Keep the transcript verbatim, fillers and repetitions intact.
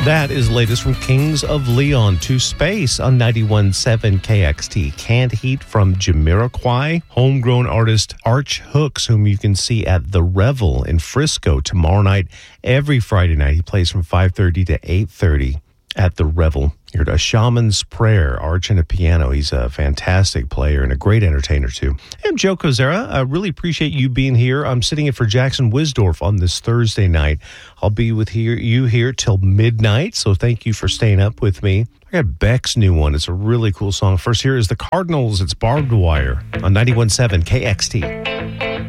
That is latest from Kings of Leon to Space on ninety-one point seven K X T. Canned Heat from Jamiroquai. Homegrown artist Arch Hooks, whom you can see at The Revel in Frisco tomorrow night. Every Friday night, he plays from five thirty to eight thirty at The Revel. You heard A Shaman's Prayer, Arch and a piano. He's a fantastic player and a great entertainer, too. I'm Joe Kozera. I really appreciate you being here. I'm sitting in for Jackson Wisdorf on this Thursday night. I'll be with here, you here till midnight, so thank you for staying up with me. I got Beck's new one. It's a really cool song. First here is The Cardinals. It's Barbed Wire on ninety-one point seven K X T.